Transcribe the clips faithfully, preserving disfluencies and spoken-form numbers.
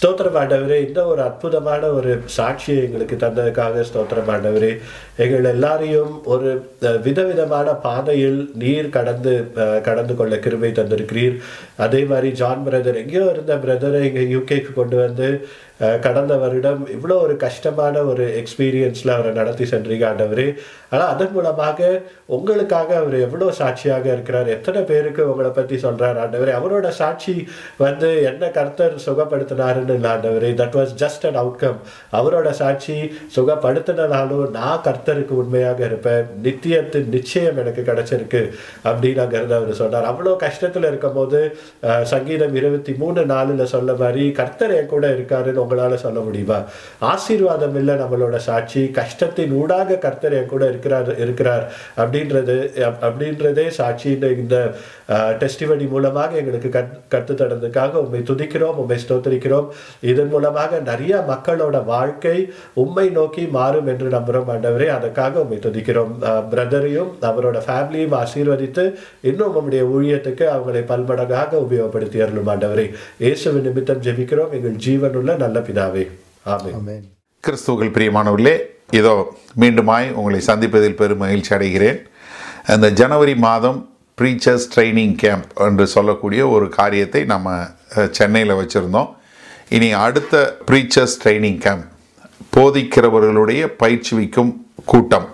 ஸ்தோத்திரம் ஆண்டவரே, இந்த ஒரு அற்புதமான ஒரு சாட்சியை எங்களுக்கு தந்ததுக்காக ஸ்தோத்திரம் ஆண்டவரே. எங்கள் எல்லாரையும் ஒரு விதவிதமான பாதையில் நீர் கடந்து கடந்து கொள்ள கிருபை தந்திருக்கிறீர். அதே மாதிரி ஜான் பிரதர், எங்கேயோ இருந்த பிரதரை இங்கே யூகேக்கு கொண்டு வந்து கடந்த வருடம் இவ்வளோ ஒரு கஷ்டமான ஒரு எக்ஸ்பீரியன்ஸில் அவரை நடத்தி சென்றீங்க ஆண்டவரே. ஆனால் அதன் மூலமாக உங்களுக்காக அவர் எவ்வளோ சாட்சியாக இருக்கிறார், எத்தனை பேருக்கு உங்களை பற்றி சொல்கிறார் ஆண்டவரே. அவரோட சாட்சி வந்து என்ன கர்த்தர் சுகப்படுத்தினாருன்னு இல்லை ஆண்டவரே, that was just an outcome. அவரோட சாட்சி சுகப்படுத்தினாலும் நான் கர்த்தருக்கு உண்மையாக இருப்பேன், நித்தியத்தின் நிச்சயம் எனக்கு கிடைச்சிருக்கு அப்படின்னாங்கிறத அவர் சொன்னார். அவ்வளோ கஷ்டத்தில் இருக்கும் போது சங்கீதம் இருபத்தி மூணு நாலுல சொல்ல மாதிரி கர்த்தர் என் கூட இருக்காருன்னு உங்களால சொல்ல முடியுமா? ஆசீர்வாதம் இல்லை நம்மளோட சாட்சி, கஷ்டத்தின் ஊடாக கர்த்தர் என் கூட இருக்கிறார் இருக்கிறார் அப்படின்றது அப்படின்றதே சாட்சியின் இந்த டெஸ்டிமனி மூலமாக எங்களுக்கு கற்று தந்ததுக்காக உண்மை துதிக்கிறோம், உண்மை ஸ்தோத்திரிக்கிறோம். இதன் மூலமாக நிறைய மக்களோட வாழ்க்கை உண்மை நோக்கி மாறும் என்று நம்புறோம் ஆண்டவரே. அதுக்காக உண்மை துதிக்கிறோம். பிரதரையும் அவரோட ஃபேமிலியும் ஆசீர்வதித்து இன்னும் நம்முடைய ஊழியத்துக்கு அவங்களை பல்மடங்காக உபயோகப்படுத்தி அருளும் ஆண்டவரே. இயேசுவின் நிமித்தம் ஜெபிக்கிறோம் எங்கள் ஜீவனுள்ள நல்ல பிதாவே, ஆமென். கிறிஸ்துவுக்குள் பிரியமானவர்களே, இதோ மீண்டுமாய் உங்களை சந்திப்பதில் பெரும் மகிழ்ச்சி அடைகிறேன். அந்த ஜனவரி மாதம் ப்ரீச்சர்ஸ் ட்ரைனிங் கேம்ப் என்று சொல்லக்கூடிய ஒரு காரியத்தை நம்ம சென்னையில் வச்சுருந்தோம். இனி அடுத்த ப்ரீச்சர்ஸ் ட்ரைனிங் கேம்ப், போதிக்கிறவர்களுடைய பயிற்சிவிக்கும் கூட்டம்,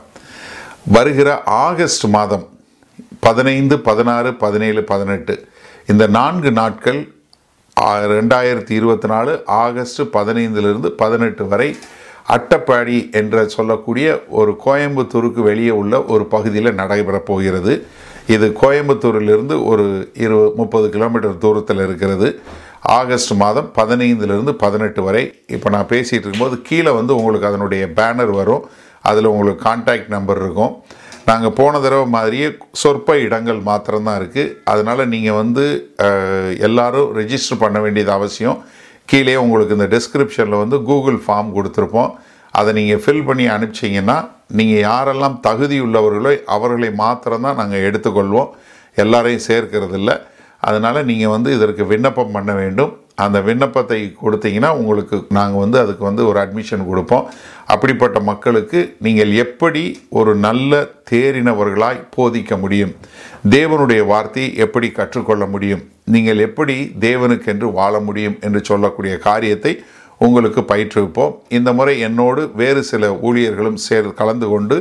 வருகிற ஆகஸ்ட் மாதம் பதினைந்து பதினாறு பதினேழு பதினெட்டு இந்த நான்கு நாட்கள் ரெண்டாயிரத்தி இருபத்தி நாலு ஆகஸ்ட் பதினைந்திலிருந்து பதினெட்டு வரை அட்டப்பாடி என்ற சொல்லக்கூடிய ஒரு கோயம்புத்தூருக்கு வெளியே உள்ள ஒரு பகுதியில் நடைபெறப் போகிறது. இது கோயம்புத்தூரிலிருந்து ஒரு இரு முப்பது கிலோமீட்டர் தூரத்தில் இருக்கிறது. ஆகஸ்ட் மாதம் பதினைந்திலிருந்து பதினெட்டு வரை. இப்போ நான் பேசிகிட்டு இருக்கும்போது கீழே வந்து உங்களுக்கு அதனுடைய பேனர் வரும், அதில் உங்களுக்கு கான்டாக்ட் நம்பர் இருக்கும். நாங்கள் போன தடவை மாதிரியே சொற்ப இடங்கள் மாத்திரம்தான் இருக்குது. அதனால் நீங்கள் வந்து எல்லோரும் ரெஜிஸ்டர் பண்ண வேண்டியது அவசியம். கீழே உங்களுக்கு இந்த டிஸ்கிரிப்ஷனில் வந்து கூகுள் ஃபார்ம் கொடுத்துருப்போம். அதை நீங்கள் ஃபில் பண்ணி அனுப்பிச்சிங்கன்னா நீங்கள் யாரெல்லாம் தகுதி உள்ளவர்களோ அவர்களை மாத்திரம்தான் நாங்கள் எடுத்துக்கொள்வோம், எல்லாரையும் சேர்க்கறதில்ல. அதனால் நீங்கள் வந்து இதற்கு விண்ணப்பம் பண்ண வேண்டும். அந்த விண்ணப்பத்தை கொடுத்தீங்கன்னா உங்களுக்கு நாங்கள் வந்து அதுக்கு வந்து ஒரு அட்மிஷன் கொடுப்போம். அப்படிப்பட்ட மக்களுக்கு நீங்கள் எப்படி ஒரு நல்ல தேறினவர்களாய் போதிக்க முடியும், தேவனுடைய வார்த்தையை எப்படி கற்றுக்கொள்ள முடியும், நீங்கள் எப்படி தேவனுக்கென்று வாழ முடியும் என்று சொல்லக்கூடிய காரியத்தை உங்களுக்கு பயிற்றுவிப்போம். இந்த முறை என்னோடு வேறு சில ஊழியர்களும் சேர் கலந்து கொண்டு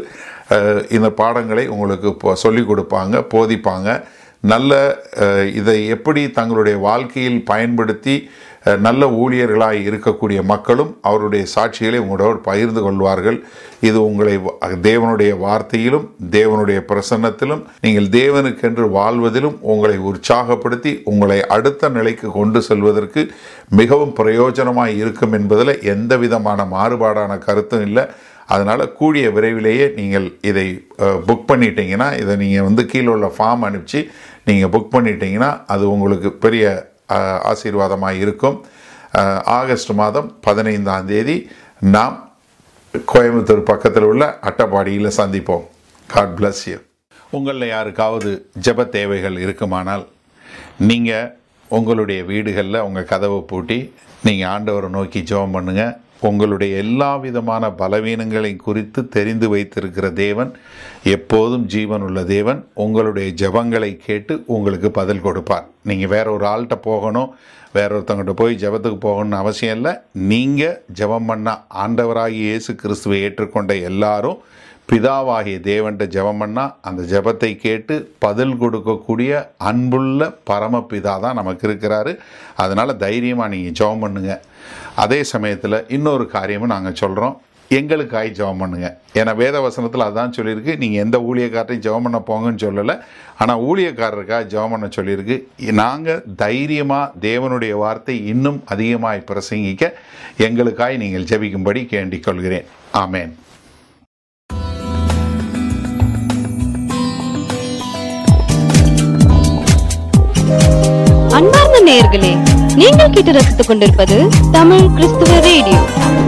இந்த பாடங்களை உங்களுக்கு சொல்லிக் கொடுப்பாங்க, போதிப்பாங்க. நல்ல இதை எப்படி தங்களுடைய வாழ்க்கையில் பயன்படுத்தி நல்ல ஊழியர்களாய் இருக்கக்கூடிய மக்களும் அவருடைய சாட்சிகளை உங்களோடு பகிர்ந்து கொள்வார்கள். இது உங்களை தேவனுடைய வார்த்தையிலும் தேவனுடைய பிரசன்னத்திலும் நீங்கள் தேவனுக்கென்று வாழ்வதிலும் உங்களை உற்சாகப்படுத்தி உங்களை அடுத்த நிலைக்கு கொண்டு செல்வதற்கு மிகவும் பிரயோஜனமாக இருக்கும் என்பதில் எந்த விதமான மாறுபாடான கருத்தும் இல்லை. அதனால் கூடிய விரைவிலேயே நீங்கள் இதை புக் பண்ணிட்டீங்கன்னா, இதை நீங்கள் வந்து கீழே உள்ள ஃபார்ம் அனுப்பிச்சு நீங்கள் புக் பண்ணிட்டீங்கன்னா அது உங்களுக்கு பெரிய ஆசீர்வாதமாக இருக்கும். ஆகஸ்ட் மாதம் பதினைந்தாம் தேதி நாம் கோயம்புத்தூர் பக்கத்தில் உள்ள அட்டப்பாடியில் சந்திப்போம். God bless you. உங்களில் யாருக்காவது ஜெப தேவைகள் இருக்குமானால் நீங்கள் உங்களுடைய வீடுகளில் உங்கள் கதவை பூட்டி நீங்கள் ஆண்டவரை நோக்கி ஜெபம் பண்ணுங்கள். உங்களுடைய எல்லா விதமான பலவீனங்களை குறித்து தெரிந்து வைத்திருக்கிற தேவன், எப்போதும் ஜீவன் உள்ள தேவன், உங்களுடைய ஜெபங்களை கேட்டு உங்களுக்கு பதில் கொடுப்பார். நீங்கள் வேற ஒரு ஆள்கிட்ட போகணும், வேற ஒருத்தவங்கிட்ட போய் ஜெபத்துக்கு போகணும்னு அவசியம் இல்லை. நீங்கள் ஜெபம் பண்ண ஆண்டவராகிய இயேசு கிறிஸ்துவை ஏற்றுக்கொண்ட எல்லாரும் பிதாவாகிய தேவன்கிட்ட ஜெபம் பண்ணால் அந்த ஜெபத்தை கேட்டு பதில் கொடுக்கக்கூடிய அன்புள்ள பரமபிதா தான் நமக்கு இருக்கிறாரு. அதனால் தைரியமாக நீங்கள் ஜெபம் பண்ணுங்க. அதே சமயத்தில் இன்னொரு காரியமும் நாங்கள் சொல்கிறோம், எங்களுக்காய் ஜெபம் பண்ணுங்க. ஏன்னா வேத வசனத்தில் அதான் சொல்லியிருக்கு, நீங்கள் எந்த ஊழியக்காரரையும் ஜெபம் பண்ண போங்கன்னு சொல்லலை, ஆனால் ஊழியக்காரருக்காக ஜெபம் பண்ண சொல்லியிருக்கு. நாங்கள் தைரியமாக தேவனுடைய வார்த்தை இன்னும் அதிகமாக பிரசங்கிக்க எங்களுக்காய் நீங்கள் ஜெபிக்கும்படி கேண்டிக் கொள்கிறேன். ஆமேன். அன்பார்ந்த நேயர்களே, நீங்கள் கேட்டு ரசித்துக் கொண்டிருப்பது தமிழ் கிறிஸ்துவ ரேடியோ.